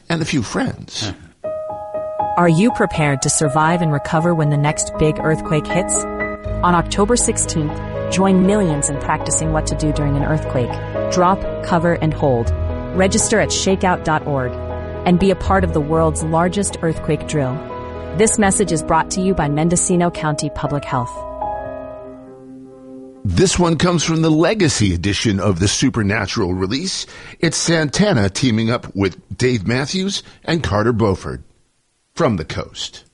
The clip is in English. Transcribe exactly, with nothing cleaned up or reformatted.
and a few friends. Are you prepared to survive and recover when the next big earthquake hits? On October sixteenth, join millions in practicing what to do during an earthquake. Drop, cover, and hold. Register at shakeout dot org and be a part of the world's largest earthquake drill. This message is brought to you by Mendocino County Public Health. This one comes from the Legacy edition of the Supernatural release. It's Santana teaming up with Dave Matthews and Carter Beauford. From the Coast.